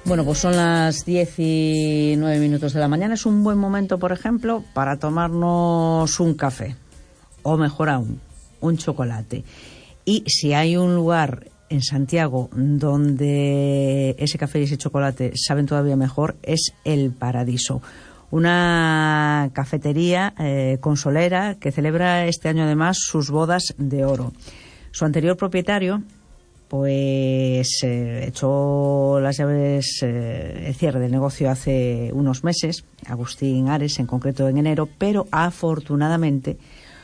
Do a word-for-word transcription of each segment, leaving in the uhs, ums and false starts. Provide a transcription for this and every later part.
Bueno, pues son las diez y nueve minutos de la mañana. Es un buen momento, por ejemplo, para tomarnos un café. O mejor aún, un chocolate. Y si hay un lugar en Santiago donde ese café y ese chocolate saben todavía mejor, es El Paradiso. Una cafetería eh, consolera que celebra este año además sus bodas de oro. Su anterior propietario pues eh, echó las llaves, eh, el cierre del negocio hace unos meses, Agustín Ares, en concreto en enero, pero afortunadamente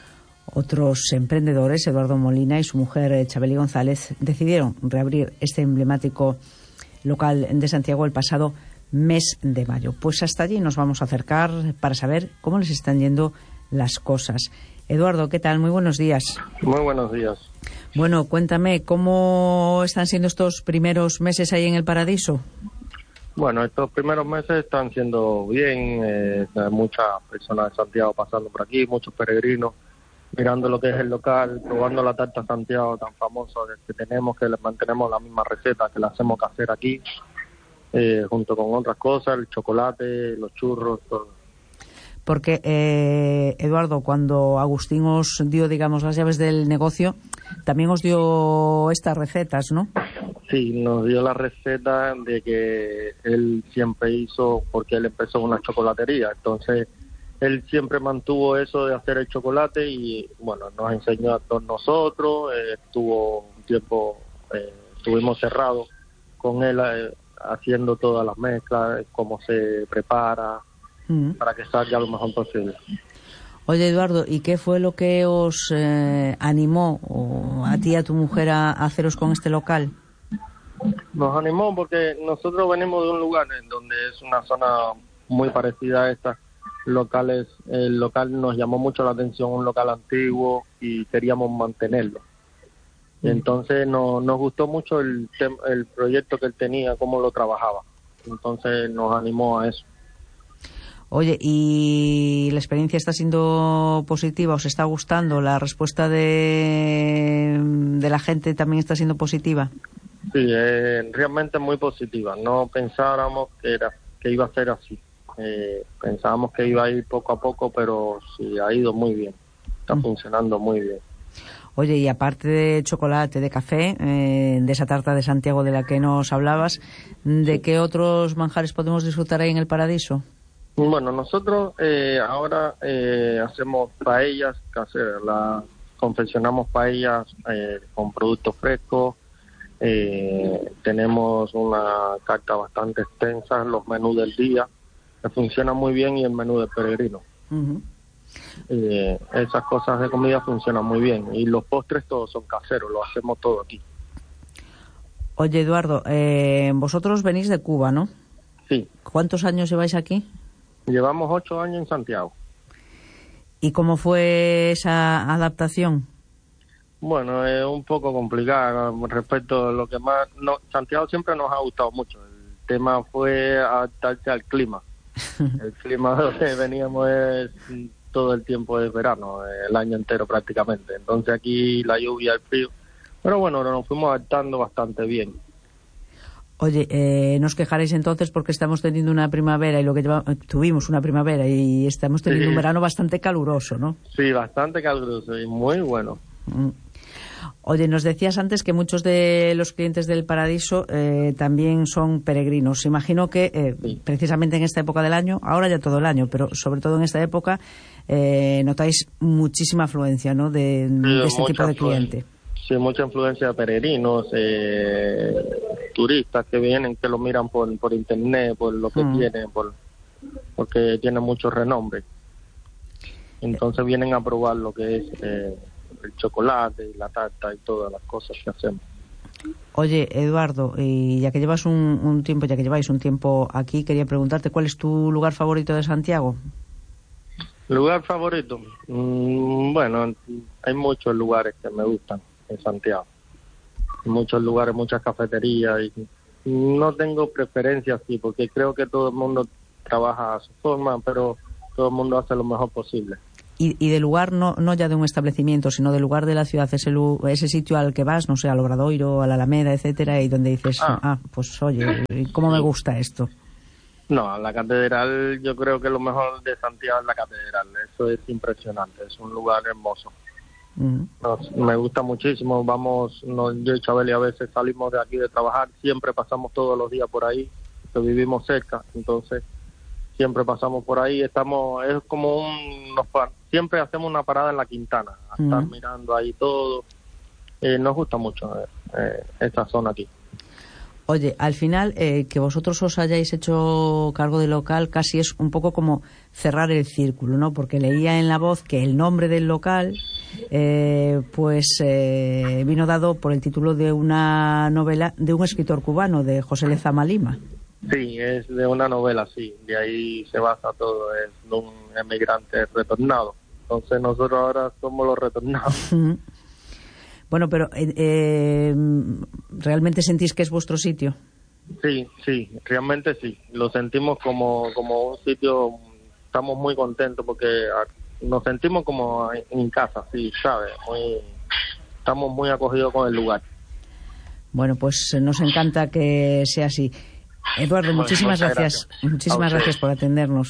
otros emprendedores, Eduardo Molina y su mujer Chabeli González, decidieron reabrir este emblemático local de Santiago el pasado mes de mayo. Pues hasta allí nos vamos a acercar para saber cómo les están yendo las cosas. Eduardo, ¿qué tal? Muy buenos días. Muy buenos días. Bueno, cuéntame, ¿cómo están siendo estos primeros meses ahí en El Paradiso? Bueno, estos primeros meses están siendo bien, eh, hay muchas personas de Santiago pasando por aquí, muchos peregrinos, mirando lo que es el local, probando la tarta Santiago tan famosa que tenemos, que mantenemos la misma receta que la hacemos casera aquí, eh, junto con otras cosas, el chocolate, los churros, todo. Porque, eh, Eduardo, cuando Agustín os dio, digamos, las llaves del negocio, también os dio estas recetas, ¿no? Sí, nos dio la receta de que él siempre hizo, porque él empezó una chocolatería, entonces él siempre mantuvo eso de hacer el chocolate y, bueno, nos enseñó a todos nosotros, eh, estuvo un tiempo, eh, estuvimos cerrados con él eh, haciendo todas las mezclas, cómo se prepara, para que salga lo mejor posible. Oye, Eduardo, ¿y qué fue lo que os eh, animó o a ti y a tu mujer a, a haceros con este local? Nos animó porque nosotros venimos de un lugar en donde es una zona muy parecida a estas locales. El local nos llamó mucho la atención, un local antiguo, y queríamos mantenerlo. Mm. Entonces no, nos gustó mucho el, el proyecto que él tenía, cómo lo trabajaba. Entonces nos animó a eso. Oye, ¿y la experiencia está siendo positiva? ¿Os está gustando? ¿La respuesta de, de la gente también está siendo positiva? Sí, eh, realmente muy positiva. No pensábamos que era que iba a ser así. Eh, pensábamos que iba a ir poco a poco, pero sí, ha ido muy bien. Está mm. funcionando muy bien. Oye, y aparte de chocolate, de café, eh, de esa tarta de Santiago de la que nos hablabas, ¿de sí. qué otros manjares podemos disfrutar ahí en El Paradiso? Bueno, nosotros eh, ahora eh, hacemos paellas caseras, la, confeccionamos paellas eh, con productos frescos, eh, tenemos una carta bastante extensa, los menús del día, que funcionan muy bien, y el menú del peregrino. Uh-huh. Eh, esas cosas de comida funcionan muy bien, y los postres todos son caseros, lo hacemos todo aquí. Oye, Eduardo, eh, vosotros venís de Cuba, ¿no? Sí. ¿Cuántos años lleváis aquí? Llevamos ocho años en Santiago. ¿Y cómo fue esa adaptación? Bueno, es un poco complicada respecto a lo que más... No, Santiago siempre nos ha gustado mucho. El tema fue adaptarse al clima. El clima donde veníamos es todo el tiempo de verano, el año entero prácticamente. Entonces aquí la lluvia, el frío. Pero bueno, nos fuimos adaptando bastante bien. Oye, eh, no os quejaréis entonces porque estamos teniendo una primavera y lo que lleva, tuvimos una primavera y estamos teniendo sí. un verano bastante caluroso, ¿no? Sí, bastante caluroso y muy bueno. Mm. Oye, nos decías antes que muchos de los clientes del Paradiso eh, también son peregrinos. Imagino que eh, sí. precisamente en esta época del año, ahora ya todo el año, pero sobre todo en esta época, eh, notáis muchísima afluencia, ¿no? De, sí, de este tipo de cliente. Sí, mucha influencia de peregrinos, eh, turistas que vienen, que lo miran por por internet, por lo que mm. tienen, por porque tiene mucho renombre. Entonces vienen a probar lo que es eh, el chocolate y la tarta y todas las cosas que hacemos. Oye, Eduardo, y ya que llevas un, un tiempo, ya que lleváis un tiempo aquí, quería preguntarte cuál es tu lugar favorito de Santiago. ¿Lugar favorito? Mm, bueno, hay muchos lugares que me gustan en Santiago. Muchos lugares, muchas cafeterías, y no tengo preferencia así, porque creo que todo el mundo trabaja a su forma, pero todo el mundo hace lo mejor posible. y, y del lugar, no no ya de un establecimiento, sino del lugar de la ciudad, ese, ese sitio al que vas, no sé, al Obradoiro, a la Alameda, etcétera, y donde dices, ah, ah pues oye, ¿cómo me gusta esto? No, la catedral, yo creo que lo mejor de Santiago es la catedral. Eso es impresionante, es un lugar hermoso. Uh-huh. Nos, me gusta muchísimo. Vamos, no, yo y Chabeli a veces salimos de aquí de trabajar, siempre pasamos todos los días por ahí, que vivimos cerca, entonces siempre pasamos por ahí. Estamos, es como un, nos, siempre hacemos una parada en la Quintana, a uh-huh. estar mirando ahí todo. Eh, nos gusta mucho eh, eh, esta zona aquí. Oye, al final, eh, que vosotros os hayáis hecho cargo del local casi es un poco como cerrar el círculo, ¿no? Porque leía en La Voz que el nombre del local eh, pues eh, vino dado por el título de una novela de un escritor cubano, de José Lezama Lima. Sí, es de una novela, sí. De ahí se basa todo, es de un emigrante retornado. Entonces nosotros ahora somos los retornados. Bueno, pero eh, eh, ¿realmente sentís que es vuestro sitio? Sí, sí, realmente sí. Lo sentimos como, como un sitio, estamos muy contentos porque nos sentimos como en casa, sí, ¿sabes? Muy, estamos muy acogidos con el lugar. Bueno, pues nos encanta que sea así. Eduardo, muchísimas bueno, gracias. gracias. Muchísimas gracias por atendernos.